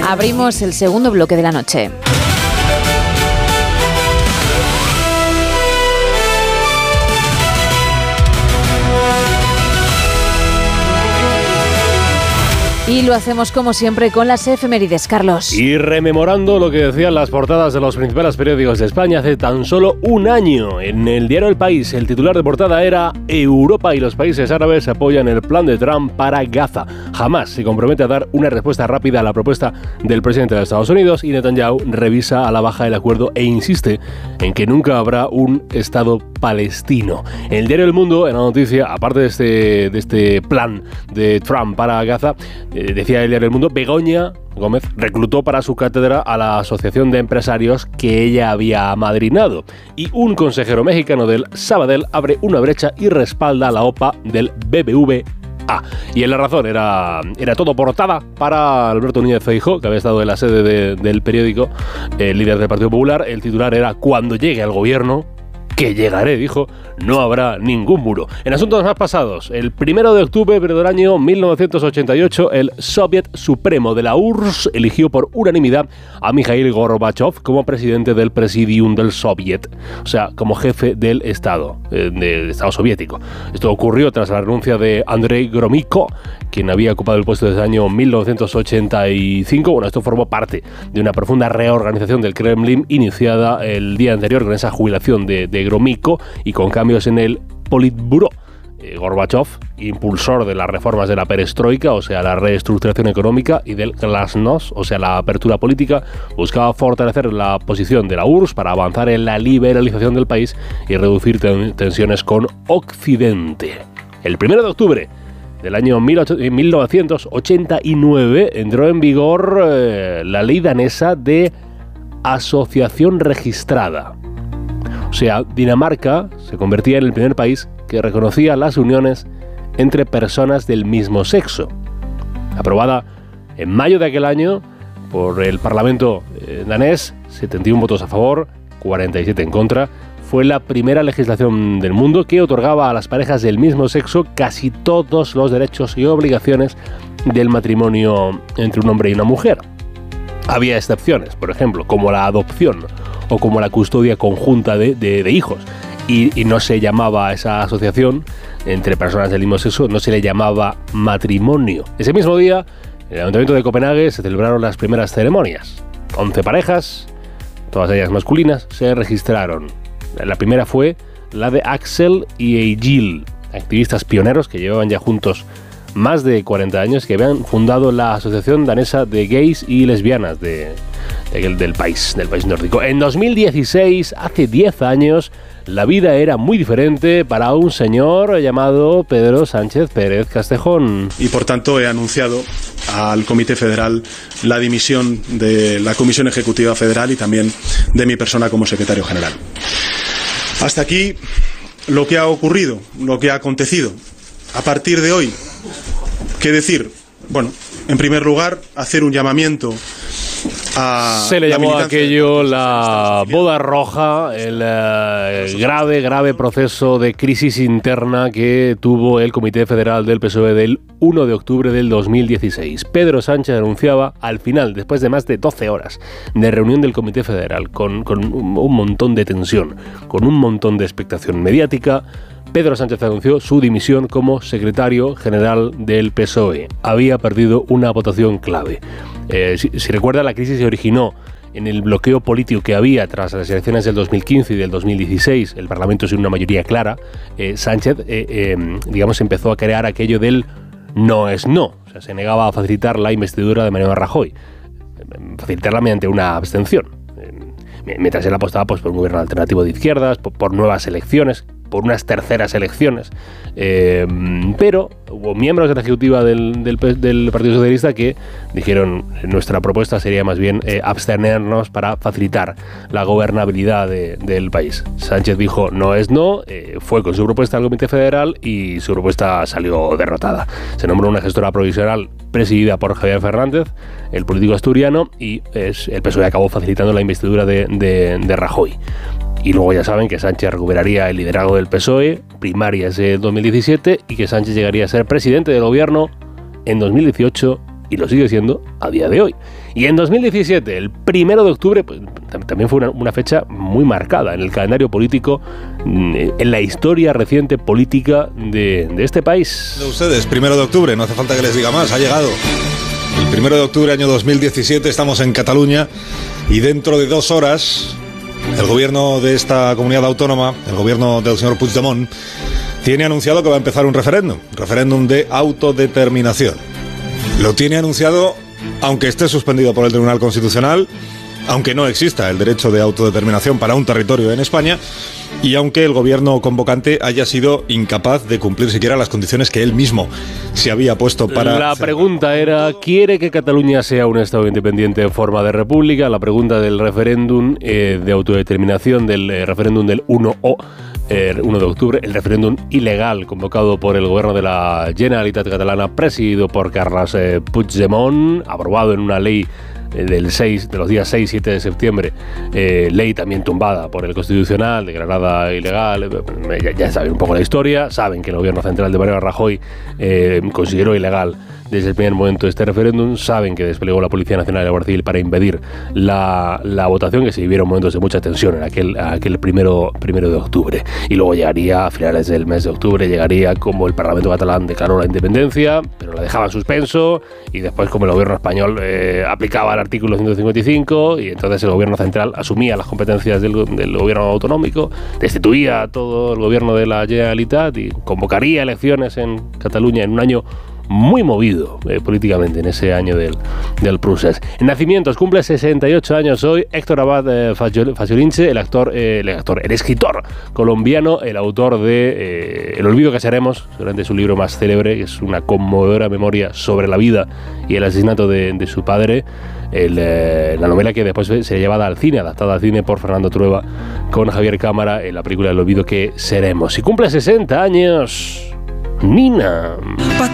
Abrimos el segundo bloque de la noche. Y lo hacemos como siempre con las efemérides, Carlos. Y rememorando lo que decían las portadas de los principales periódicos de España hace tan solo un año. En el diario El País, el titular de portada era: Europa y los países árabes apoyan el plan de Trump para Gaza. Jamás se compromete a dar una respuesta rápida a la propuesta del presidente de Estados Unidos, y Netanyahu revisa a la baja el acuerdo e insiste en que nunca habrá un Estado palestino. En el diario El Mundo, en la noticia, aparte de este plan de Trump para Gaza, decía el diario El Mundo: Begoña Gómez reclutó para su cátedra a la asociación de empresarios que ella había amadrinado, y un consejero mexicano del Sabadell abre una brecha y respalda la OPA del BBVA. Y en La Razón era todo portada para Alberto Núñez Feijóo, que había estado en la sede del periódico, el líder del Partido Popular. El titular era: cuando llegue al gobierno, que llegaré, dijo, no habrá ningún muro. En asuntos más pasados, el 1 de octubre del año 1988, el Soviet Supremo de la URSS eligió por unanimidad a Mikhail Gorbachev como presidente del Presidium del Soviet, o sea, como jefe del Estado soviético. Esto ocurrió tras la renuncia de Andrei Gromyko, quien había ocupado el puesto desde el año 1985. Bueno, esto formó parte de una profunda reorganización del Kremlin iniciada el día anterior con esa jubilación de Gromyko y con cambios en el Politburó. Gorbachev, impulsor de las reformas de la perestroika, o sea, la reestructuración económica, y del glasnost, o sea, la apertura política, buscaba fortalecer la posición de la URSS para avanzar en la liberalización del país y reducir tensiones con Occidente. El 1 de octubre del año 1989 entró en vigor la ley danesa de asociación registrada. O sea, Dinamarca se convertía en el primer país que reconocía las uniones entre personas del mismo sexo. Aprobada en mayo de aquel año por el Parlamento danés, 71 votos a favor, 47 en contra, fue la primera legislación del mundo que otorgaba a las parejas del mismo sexo casi todos los derechos y obligaciones del matrimonio entre un hombre y una mujer. Había excepciones, por ejemplo, como la adopción o como la custodia conjunta de hijos. Y no se llamaba a esa asociación entre personas del mismo sexo, no se le llamaba matrimonio. Ese mismo día, en el Ayuntamiento de Copenhague se celebraron las primeras ceremonias. 11 parejas, todas ellas masculinas, se registraron. La primera fue la de Axel y Egil, activistas pioneros que llevaban ya juntos más de 40 años, que habían fundado la Asociación Danesa de Gays y Lesbianas del país nórdico. En 2016, hace 10 años, la vida era muy diferente para un señor llamado Pedro Sánchez Pérez Castejón. Y por tanto he anunciado al Comité Federal la dimisión de la Comisión Ejecutiva Federal y también de mi persona como secretario general. Hasta aquí lo que ha ocurrido, lo que ha acontecido. A partir de hoy, ¿qué decir? Bueno, en primer lugar, hacer un llamamiento a... Se le llamó aquello la boda roja, el grave proceso de crisis interna que tuvo el Comité Federal del PSOE del 1 de octubre del 2016. Pedro Sánchez anunciaba al final, después de más de 12 horas de reunión del Comité Federal, con un montón de tensión, con un montón de expectación mediática, Pedro Sánchez anunció su dimisión como secretario general del PSOE. Había perdido una votación clave. Si recuerda, la crisis se originó en el bloqueo político que había tras las elecciones del 2015 y del 2016, el Parlamento sin una mayoría clara. Sánchez, empezó a crear aquello del no es no. O sea, se negaba a facilitar la investidura de Mariano Rajoy, facilitarla mediante una abstención. Mientras él apostaba por un gobierno alternativo de izquierdas, por nuevas elecciones, por unas terceras elecciones, pero hubo miembros de la ejecutiva del Partido Socialista que dijeron: nuestra propuesta sería más bien abstenernos para facilitar la gobernabilidad del país. Sánchez dijo no es no, fue con su propuesta al Comité Federal y su propuesta salió derrotada. Se nombró una gestora provisional presidida por Javier Fernández, el político asturiano, y el PSOE acabó facilitando la investidura de Rajoy. Y luego ya saben que Sánchez recuperaría el liderazgo del PSOE, primarias de 2017, y que Sánchez llegaría a ser presidente del gobierno en 2018 y lo sigue siendo a día de hoy. Y en 2017, el 1 de octubre, pues, también fue una fecha muy marcada en el calendario político, en la historia reciente política de este país. De ustedes, 1 de octubre, no hace falta que les diga más, ha llegado. El 1 de octubre, año 2017, estamos en Cataluña y dentro de 2 horas, el gobierno de esta comunidad autónoma, el gobierno del señor Puigdemont, tiene anunciado que va a empezar un referéndum de autodeterminación. Lo tiene anunciado aunque esté suspendido por el Tribunal Constitucional, aunque no exista el derecho de autodeterminación para un territorio en España y aunque el gobierno convocante haya sido incapaz de cumplir siquiera las condiciones que él mismo se había puesto para... La pregunta era, ¿quiere que Cataluña sea un Estado independiente en forma de república? La pregunta del referéndum de autodeterminación, del referéndum del 1 de octubre, el referéndum ilegal convocado por el gobierno de la Generalitat Catalana, presidido por Carles Puigdemont, aprobado en una ley de los días 6 y 7 de septiembre, ley también tumbada por el Constitucional, declarada ilegal. Ya saben un poco la historia, saben que el gobierno central de Mariano Rajoy consideró ilegal desde el primer momento este referéndum, saben que desplegó la Policía Nacional y la Guardia Civil para impedir la votación, que se vivieron momentos de mucha tensión en aquel primero de octubre. Y luego llegaría, a finales del mes de octubre, llegaría como el Parlamento catalán declaró la independencia, pero la dejaba en suspenso, y después como el gobierno español aplicaba el artículo 155, y entonces el gobierno central asumía las competencias del gobierno autonómico, destituía a todo el gobierno de la Generalitat y convocaría elecciones en Cataluña en un año muy movido políticamente, en ese año del procés. En nacimientos, cumple 68 años hoy Héctor Abad Faciolince, el escritor colombiano, el autor de El olvido que seremos, seguramente su libro más célebre, que es una conmovedora memoria sobre la vida y el asesinato de su padre. La novela que después se llevada al cine, adaptada al cine por Fernando Trueba con Javier Cámara, en la película El olvido que seremos. Y cumple 60 años Nina.